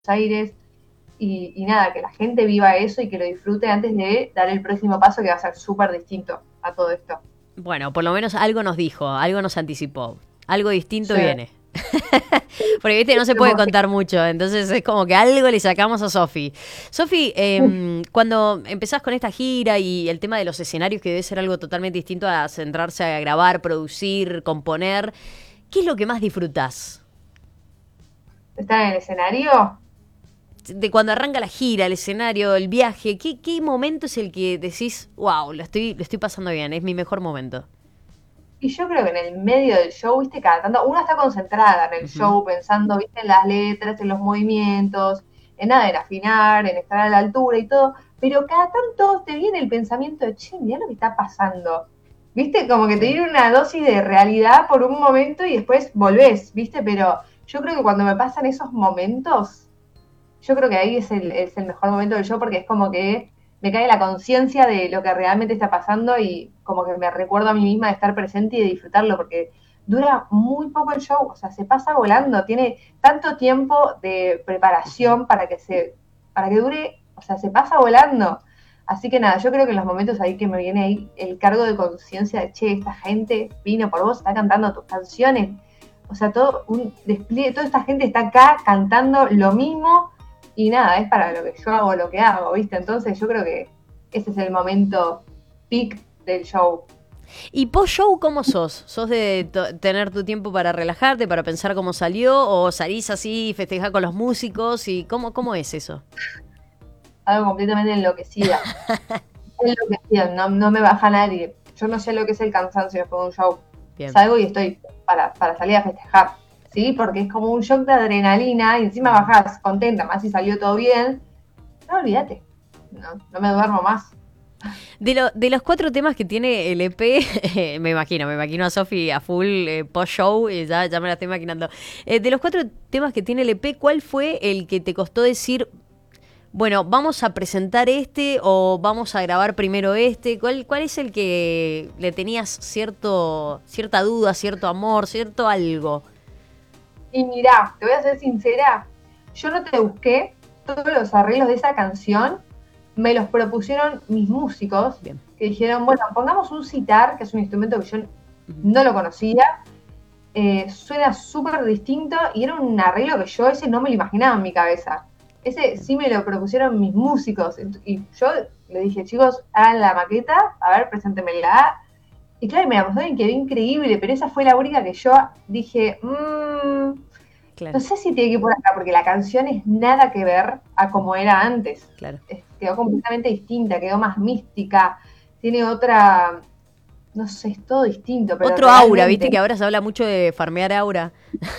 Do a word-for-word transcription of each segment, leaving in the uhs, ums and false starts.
Aires, y, y nada, que la gente viva eso y que lo disfrute antes de dar el próximo paso que va a ser súper distinto a todo esto. Bueno, por lo menos algo nos dijo, algo nos anticipó, algo distinto Sí. viene. Porque, viste, no se puede contar mucho, entonces es como que algo le sacamos a Sofi. Sofi, eh, cuando empezás con esta gira y el tema de los escenarios, que debe ser algo totalmente distinto a centrarse a grabar, producir, componer, ¿qué es lo que más disfrutás? ¿Estar en el escenario? De cuando arranca la gira, el escenario, el viaje, ¿qué, qué momento es el que decís, wow, lo estoy, lo estoy pasando bien, es mi mejor momento? Y yo creo que en el medio del show, viste, cada tanto, uno está concentrada en el Uh-huh. show, pensando, viste, en las letras, en los movimientos, en nada, en afinar, en estar a la altura y todo, pero cada tanto te viene el pensamiento de, che, mirá lo que está pasando. Viste, como que te Sí. viene una dosis de realidad por un momento y después volvés, viste, pero yo creo que cuando me pasan esos momentos, yo creo que ahí es el, es el mejor momento del show porque es como que me cae la conciencia de lo que realmente está pasando y como que me recuerdo a mí misma de estar presente y de disfrutarlo porque dura muy poco el show, o sea, se pasa volando, tiene tanto tiempo de preparación para que se, para que dure, o sea, se pasa volando. Así que nada, yo creo que en los momentos ahí que me viene ahí el cargo de conciencia de, che, esta gente vino por vos, está cantando tus canciones, o sea, todo un despliegue, toda esta gente está acá cantando lo mismo y nada, es para lo que yo hago, lo que hago, ¿viste? Entonces yo creo que ese es el momento peak del show. ¿Y post-show cómo sos? ¿Sos de to- tener tu tiempo para relajarte, para pensar cómo salió? ¿O salís así y festejás con los músicos? ¿Y cómo, cómo es eso? Algo completamente enloquecida. Enloquecida, no, no me baja nadie. Yo no sé lo que es el cansancio después de un show. Bien. Salgo y estoy para, para salir a festejar, ¿sí? Porque es como un shock de adrenalina y encima bajás contenta, más si salió todo bien. No, olvídate, no, no me duermo más. De, lo, de los cuatro temas que tiene el E P, eh, me imagino, me imagino a Sofi a full eh, post-show, eh, ya, ya me la estoy imaginando. Eh, de los cuatro temas que tiene el E P, ¿cuál fue el que te costó decir, bueno, vamos a presentar este o vamos a grabar primero este? ¿Cuál, cuál es el que le tenías cierto, cierta duda, cierto amor, cierto algo? Y mirá, te voy a ser sincera, yo no te busqué todos los arreglos de esa canción, me los propusieron mis músicos, Bien. que dijeron, bueno, pongamos un sitar, que es un instrumento que yo no lo conocía, eh, suena súper distinto y era un arreglo que yo ese no me lo imaginaba en mi cabeza. Ese sí me lo propusieron mis músicos y yo le dije, chicos, hagan la maqueta, a ver, preséntemela. Y claro, me la mostraron y quedó increíble, pero esa fue la única que yo dije, mmm, Claro, no sé si tiene que ir por acá, porque la canción es nada que ver a como era antes. claro. Es, quedó completamente distinta, quedó más mística, tiene otra, no sé, es todo distinto, pero Otro aura, viste realmente, que ahora se habla mucho de farmear aura.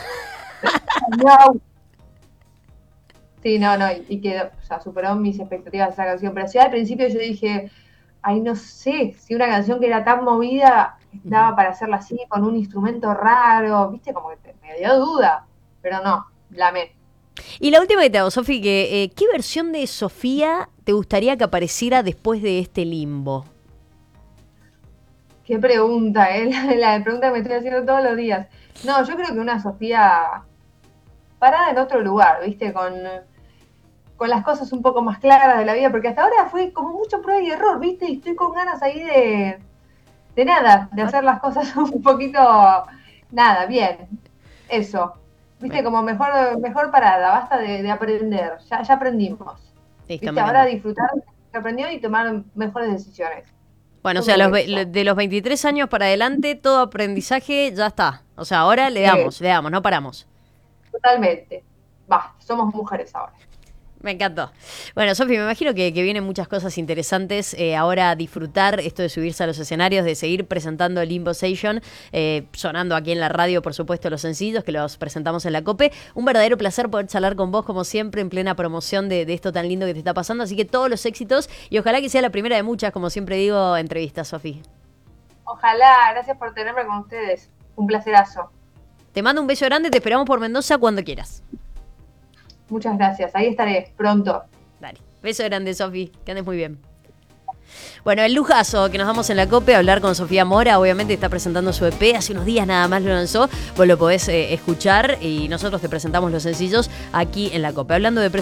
wow. Sí, no, no, y, y quedó, o sea, superó mis expectativas esa canción, pero sí al principio yo dije, ay, no sé, si una canción que era tan movida Ujú. daba para hacerla así, con un instrumento raro, viste, como que te, me dio duda, pero no, la amé. Y la última que te hago, Sofi, que, eh, ¿qué versión de Sofía te gustaría que apareciera después de este limbo? Qué pregunta, ¿eh? La, la pregunta que me estoy haciendo todos los días. No, yo creo que una Sofía parada en otro lugar, ¿viste? Con, con las cosas un poco más claras de la vida, porque hasta ahora fue como mucho prueba y error, ¿viste? Y estoy con ganas ahí de, de nada, de Ah, hacer las cosas un poquito, nada, bien. Eso. ¿Viste? bueno, Como mejor, mejor parada, basta de, de aprender. Ya, ya aprendimos. listo, ¿Viste? me Ahora encantó. disfrutar de lo que aprendió y tomar mejores decisiones. Bueno, o Yo sea, creo los que ve- lo- eso. de los veintitrés años para adelante, todo aprendizaje ya está. O sea, ahora le Eh, damos, le damos, no paramos. totalmente. Va, somos mujeres ahora. Me encantó. Bueno, Sofi, me imagino que, que vienen muchas cosas interesantes. Eh, ahora disfrutar esto de subirse a los escenarios, de seguir presentando Limbo Station, eh, sonando aquí en la radio, por supuesto, los sencillos que los presentamos en la COPE. Un verdadero placer poder charlar con vos, como siempre, en plena promoción de, de esto tan lindo que te está pasando. Así que todos los éxitos y ojalá que sea la primera de muchas, como siempre digo, entrevistas, Sofi. Ojalá, gracias por tenerme con ustedes. Un placerazo. Te mando un beso grande, te esperamos por Mendoza cuando quieras. Muchas gracias. Ahí estaré pronto. Dale. Beso grande, Sofi. Que andes muy bien. Bueno, el lujazo que nos damos en la COPE, hablar con Sofía Mora, obviamente está presentando su E P, hace unos días nada más lo lanzó, vos lo podés eh, escuchar y nosotros te presentamos los sencillos aquí en la COPE. Hablando de